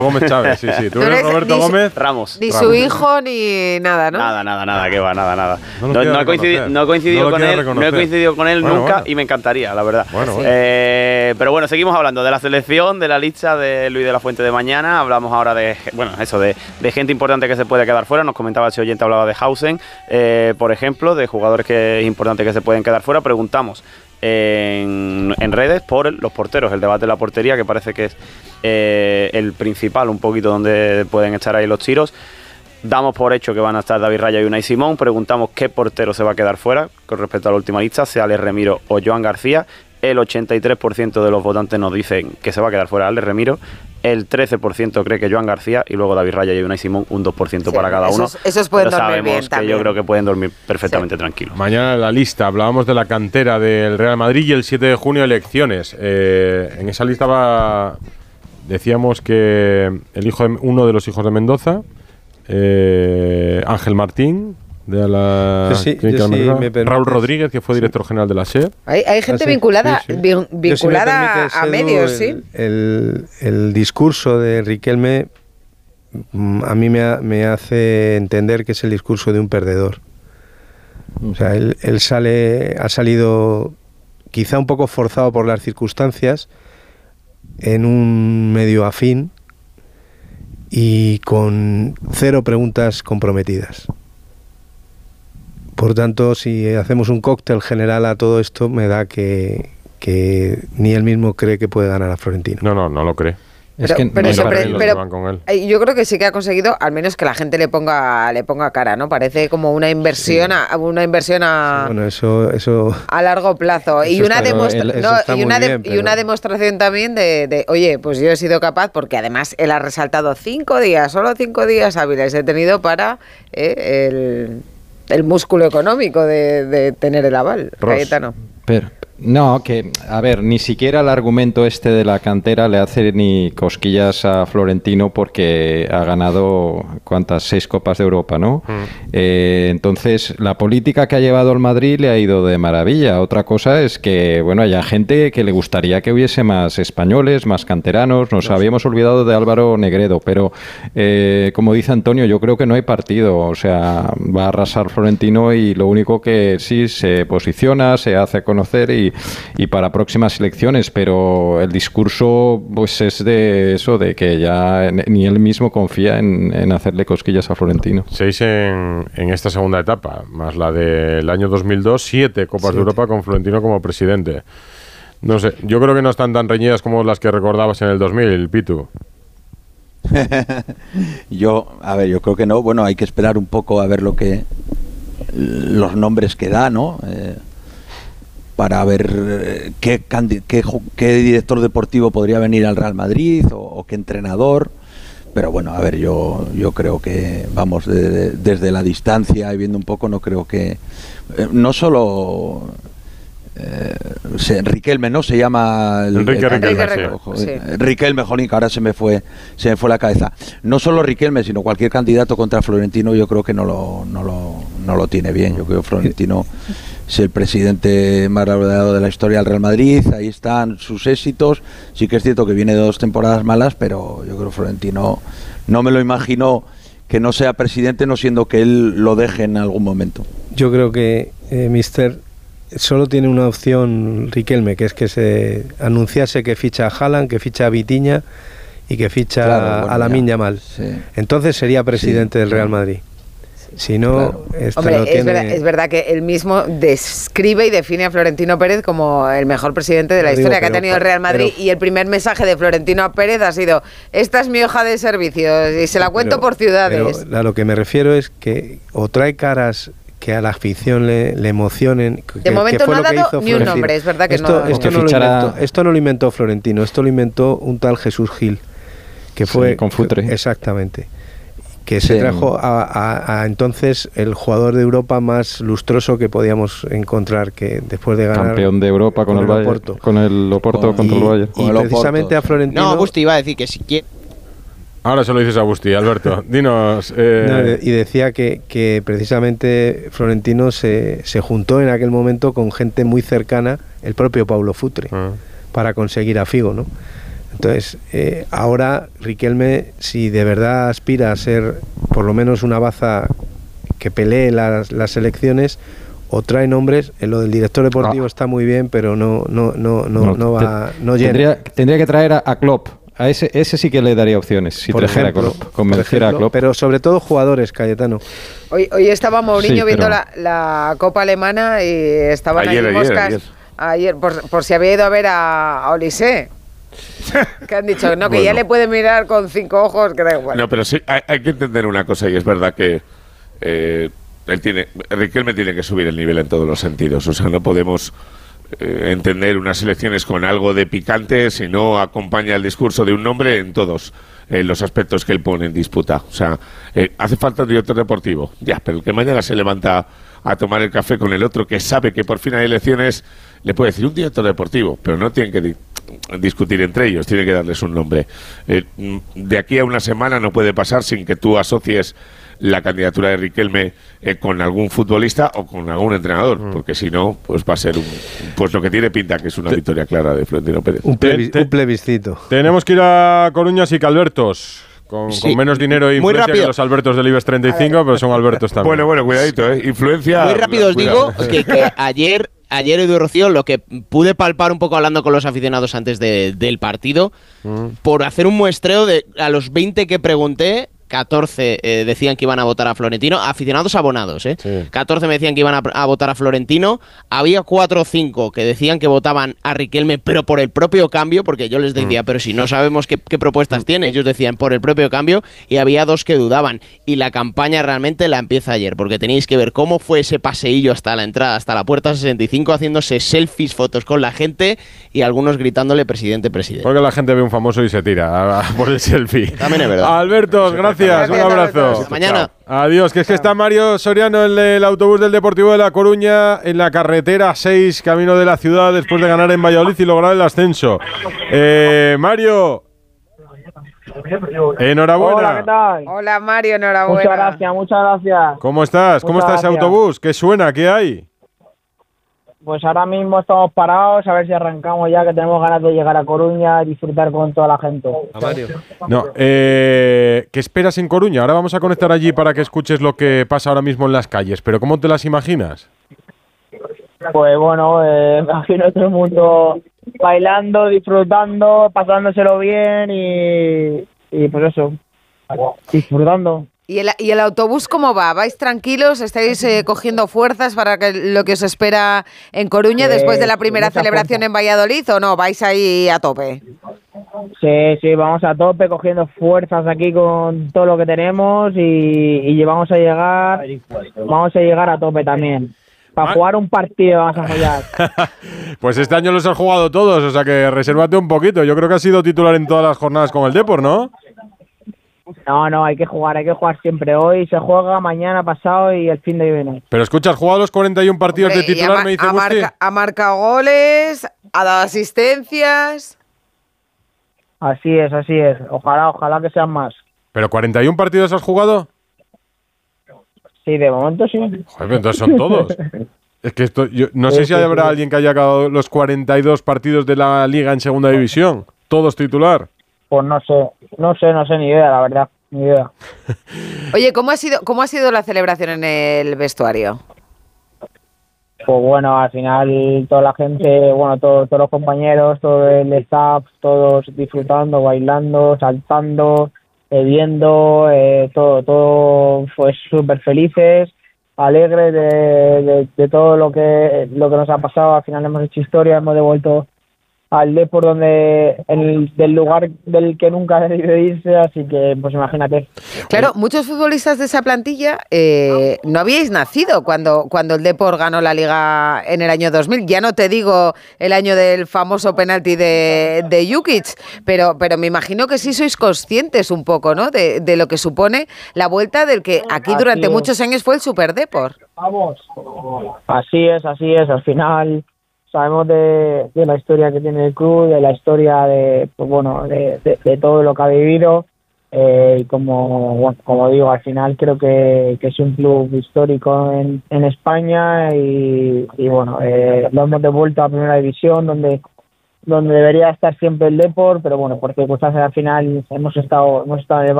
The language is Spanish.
Gómez Chávez, sí. Tú eres Roberto Gómez Ramos. Ni su hijo ni nada, ¿no? Nada, que va, nada. No he coincidido con él bueno, nunca y me encantaría, la verdad. Bueno. Pero bueno, seguimos hablando de la selección, de la lista de Luis de la Fuente de mañana. Hablamos ahora de gente importante que se puede quedar fuera. Nos comentaba ese oyente, hablaba de Hausen, por ejemplo, de jugadores que es importante que se pueden quedar fuera. Preguntamos en redes por los porteros, el debate de la portería, que parece que es el principal, un poquito donde pueden echar ahí los tiros. Damos por hecho que van a estar David Raya y Unai Simón. Preguntamos qué portero se va a quedar fuera con respecto a la última lista, sea Alex Remiro o Joan García. El 83% de los votantes nos dicen que se va a quedar fuera Alex Remiro, el 13% cree que Joan García y luego David Raya y Unai Simón, un 2% para cada uno. Esos pueden pero dormir bien sabemos que también. yo creo que pueden dormir perfectamente tranquilos. Mañana en la lista hablábamos de la cantera del Real Madrid y el 7 de junio elecciones. En esa lista decíamos que uno de los hijos de Mendoza, Ángel Martín, de la clínica de Mendoza, Raúl Rodríguez, que fue director general de la SER. Hay gente vinculada a medios, sí. El discurso de Riquelme a mí me hace entender que es el discurso de un perdedor. O sea, él ha salido quizá un poco forzado por las circunstancias en un medio afín y con 0 preguntas comprometidas. Por tanto, si hacemos un cóctel general a todo esto, me da que ni él mismo cree que puede ganar a Florentino. No lo cree. Pero yo creo que sí que ha conseguido, al menos que la gente le ponga cara, ¿no? Parece como una inversión Bueno, eso a largo plazo. Y una demostración también de, oye, pues yo he sido capaz, porque además él ha resaltado 5 días, solo 5 días hábiles he tenido para el músculo económico de tener el aval. Cayetano. No, a ver, ni siquiera el argumento de la cantera le hace ni cosquillas a Florentino porque ha ganado, ¿cuántas? 6 Copas de Europa, ¿no? Entonces, la política que ha llevado el Madrid le ha ido de maravilla. Otra cosa es que, bueno, haya gente que le gustaría que hubiese más españoles, más canteranos. Nos habíamos olvidado de Álvaro Negredo, pero, como dice Antonio, yo creo que no hay partido. O sea, va a arrasar Florentino y lo único que sí se posiciona, se hace conocer y para próximas elecciones, pero el discurso pues es de eso, de que ya ni él mismo confía en hacerle cosquillas a Florentino. 6 en esta segunda etapa, más la del año 2002, 7 Copas de Europa con Florentino como presidente. No sé, yo creo que no están tan reñidas como las que recordabas en el 2000, Pitu. Yo creo que no. Bueno, hay que esperar un poco a ver los nombres que da, ¿no? Para ver qué director deportivo podría venir al Real Madrid o qué entrenador. Pero bueno, a ver, yo creo que, vamos, desde la distancia y viendo un poco, no creo que... no solo... Riquelme, ¿no? Se llama... Riquelme, jolín, que ahora se me fue la cabeza. No solo Riquelme, sino cualquier candidato contra Florentino, yo creo que no lo tiene bien. Yo creo que Florentino es el presidente más laureado de la historia del Real Madrid. Ahí están sus éxitos. Sí que es cierto que viene de 2 temporadas malas, pero yo creo que Florentino no me lo imagino que no sea presidente, no siendo que él lo deje en algún momento. Yo creo que solo tiene una opción Riquelme, que es que se anunciase que ficha a Haaland, que ficha a Vitinha y que ficha a Lamine Yamal. Sí. Entonces sería presidente del Real Madrid. Si no, es verdad que él mismo describe y define a Florentino Pérez como el mejor presidente de la historia que ha tenido el Real Madrid, y el primer mensaje de Florentino Pérez ha sido: esta es mi hoja de servicios y se la cuento por ciudades. Pero a lo que me refiero es que o trae caras que a la afición le emocionen. De momento no ha dado ni un nombre, es verdad que esto no lo inventó Florentino, esto lo inventó un tal Jesús Gil, que fue con Futre. Exactamente. Que se trajo a entonces el jugador de Europa más lustroso que podíamos encontrar, que después de ganar campeón de Europa con el Oporto contra el Bayern. Y precisamente a Florentino... No, Agusti iba a decir que si quiere... Ahora se lo dices a Agusti, Alberto. Dinos... y decía que precisamente Florentino se juntó en aquel momento con gente muy cercana, el propio Paulo Futre, para conseguir a Figo, ¿no? Entonces, ahora Riquelme, si de verdad aspira a ser por lo menos una baza que pelee las elecciones, o trae nombres, en lo del director deportivo está muy bien, pero no llena. Tendría que traer a Klopp. A ese sí que le daría opciones, si trajera a Klopp, convenciera a Klopp. Pero sobre todo jugadores, Cayetano. Hoy estaba Mourinho viendo la Copa Alemana y estaban ahí moscas. Ayer, por si había ido a ver a Olise. Que han dicho, no, que bueno, ya le puede mirar con 5 ojos, que da igual. No, pero sí, hay que entender una cosa, y es verdad que Riquelme tiene que subir el nivel en todos los sentidos. O sea, no podemos entender unas elecciones con algo de picante si no acompaña el discurso de un nombre en todos los aspectos que él pone en disputa. O sea, hace falta un director deportivo, ya, pero el que mañana se levanta a tomar el café con el otro, que sabe que por fin hay elecciones, le puede decir un director deportivo, pero no tienen que discutir entre ellos, tiene que darles un nombre. De aquí a una semana no puede pasar sin que tú asocies la candidatura de Riquelme con algún futbolista o con algún entrenador, porque si no, pues va a ser pues lo que tiene pinta, que es una victoria clara de Florentino Pérez. Un plebiscito. Tenemos que ir a Coruña y que Albertos. Con menos dinero e influencia que los Albertos del IBEX 35, pero son Albertos también. Bueno, cuidadito, Influencia. Muy rápido os digo que ayer, Edu Rocío, lo que pude palpar un poco hablando con los aficionados antes del partido, por hacer un muestreo de a los 20 que pregunté, 14 decían que iban a votar a Florentino, aficionados abonados, Sí. 14 me decían que iban a votar a Florentino, había 4 o 5 que decían que votaban a Riquelme, pero por el propio cambio, porque yo les decía, pero si no sabemos qué propuestas tiene, ellos decían por el propio cambio, y había 2 que dudaban, y la campaña realmente la empieza ayer, porque tenéis que ver cómo fue ese paseillo hasta la entrada, hasta la puerta 65, haciéndose selfies, fotos con la gente, y algunos gritándole presidente, presidente. Porque la gente ve un famoso y se tira por el selfie. También es verdad. Albertos, gracias. Un abrazo. Hasta mañana. Adiós, que está Mario Soriano en el autobús del Deportivo de La Coruña, en la carretera 6, camino de la ciudad, después de ganar en Valladolid y lograr el ascenso. Mario, enhorabuena. Hola, ¿qué tal? Hola, Mario, enhorabuena. Muchas gracias. ¿Cómo estás? ¿Cómo está ese autobús? ¿Qué suena? ¿Qué hay? Pues ahora mismo estamos parados, a ver si arrancamos ya, que tenemos ganas de llegar a Coruña y disfrutar con toda la gente. No, ¿qué esperas en Coruña? Ahora vamos a conectar allí para que escuches lo que pasa ahora mismo en las calles, pero ¿cómo te las imaginas? Pues bueno, imagino a todo el mundo bailando, disfrutando, pasándoselo bien y pues eso, disfrutando. ¿Y el autobús cómo va? ¿Vais tranquilos? ¿Estáis cogiendo fuerzas para lo que os espera en Coruña después de la primera celebración en Valladolid o no? ¿Vais ahí a tope? Sí, vamos a tope, cogiendo fuerzas aquí con todo lo que tenemos y vamos a llegar a tope también. Para jugar un partido vamos a jugar. Pues este año los has jugado todos, o sea que resérvate un poquito. Yo creo que has sido titular en todas las jornadas con el Depor, ¿no? No, hay que jugar siempre. Hoy se juega, mañana, pasado y el fin de viene. Pero escucha, has jugado los 41 partidos de titular, me dice Gusti. Ha marcado goles, ha dado asistencias. Así es. Ojalá que sean más. ¿Pero 41 partidos has jugado? Sí, de momento sí. Joder, entonces son todos. Es que yo no sé si habrá alguien que haya acabado los 42 partidos de la Liga en Segunda División. Todos titular. Pues no sé, ni idea, la verdad, ni idea. Oye, ¿cómo ha sido la celebración en el vestuario? Pues bueno, al final toda la gente, bueno, todos los compañeros, todo el staff, todos disfrutando, bailando, saltando, viendo, todo fue súper felices, alegres de todo lo que nos ha pasado. Al final hemos hecho historia, hemos devuelto al Depor del lugar del que nunca ha debido irse, así que pues imagínate. Claro, muchos futbolistas de esa plantilla no habíais nacido cuando el Depor ganó la Liga en el año 2000. Ya no te digo el año del famoso penalti de Jukic, pero me imagino que sí sois conscientes un poco, ¿no? De lo que supone la vuelta del que aquí durante muchos años fue el Super Depor. Así es, al final sabemos de la historia que tiene el club, de la historia de todo lo que ha vivido, y como digo, al final creo que es un club histórico en España y lo hemos devuelto a Primera División, donde donde debería estar siempre el Depor, pero bueno, porque pues al final hemos estado en el